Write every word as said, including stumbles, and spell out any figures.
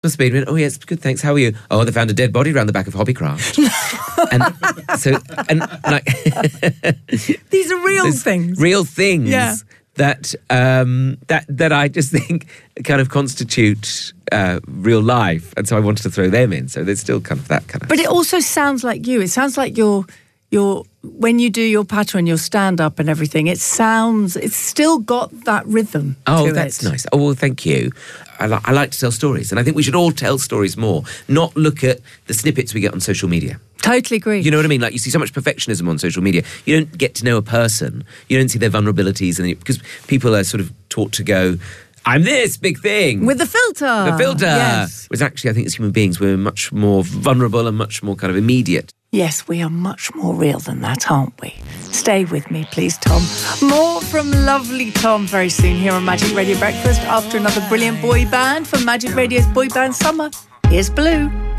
Speed went, oh yes, good, thanks. How are you? Oh, they found a dead body around the back of Hobbycraft. and so, and like, these are real things, real things yeah. that um, that that I just think kind of constitute uh, real life, and so I wanted to throw them in. So there's still kind of that kind of. But it also sounds like you. It sounds like you're. Your when you do your pattern, your stand up and everything, it sounds it's still got that rhythm. Oh, to that's it. nice. Oh, well, thank you. I, li- I like to tell stories, and I think we should all tell stories more. Not look at the snippets we get on social media. Totally agree. You know what I mean? Like you see so much perfectionism on social media. You don't get to know a person. You don't see their vulnerabilities, and because people are sort of taught to go, I'm this big thing. With the filter. The filter. Yes. Whereas actually, I think as human beings, we're much more vulnerable and much more kind of immediate. Yes, we are much more real than that, aren't we? Stay with me, please, Tom. More from lovely Tom very soon here on Magic Radio Breakfast after another brilliant boy band from Magic Radio's Boy Band Summer. Here's Blue.